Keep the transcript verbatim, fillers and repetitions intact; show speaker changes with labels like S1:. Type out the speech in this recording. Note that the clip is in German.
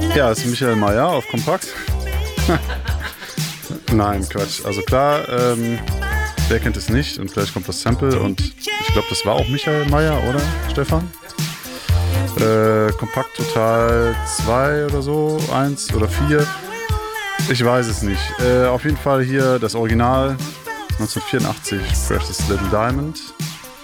S1: Ja, das ist Michael Mayer auf Kompakt. Nein, Quatsch. Also klar, ähm, wer kennt es nicht? Und vielleicht kommt das Sample und ich glaube, das war auch Michael Mayer, oder, Stefan? Äh, Kompakt Total zwei oder so, eins oder vier. Ich weiß es nicht. Äh, auf jeden Fall hier das Original neunzehnhundertvierundachtzig, Precious Little Diamond.